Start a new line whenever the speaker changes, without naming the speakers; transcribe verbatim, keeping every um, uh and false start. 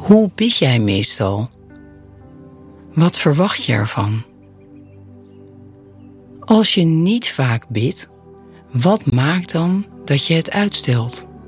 Hoe bid jij meestal? Wat verwacht je ervan? Als je niet vaak bidt, wat maakt dan dat je het uitstelt?